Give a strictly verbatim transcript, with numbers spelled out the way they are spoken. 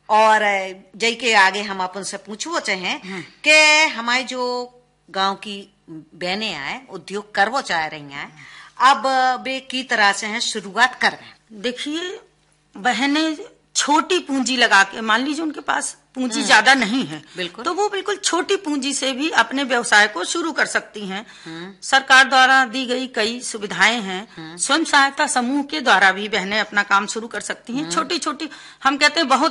और जई के आगे हम अपन से पूछवो चाहें कि हमारे जो गांव की बहनें आए उद्योग करवो चाह रही हैं, अब वे की तरह से हैं शुरुआत कर रहे हैं। देखिए, बहनें छोटी पूंजी लगा के, मान लीजिए उनके पास पूंजी ज्यादा नहीं है, बिल्कुल, तो वो बिल्कुल छोटी पूंजी से भी अपने व्यवसाय को शुरू कर सकती हैं। सरकार द्वारा दी गई कई सुविधाएं हैं। स्वयं सहायता समूह के द्वारा भी बहनें अपना काम शुरू कर सकती हैं। छोटी छोटी, हम कहते हैं बहुत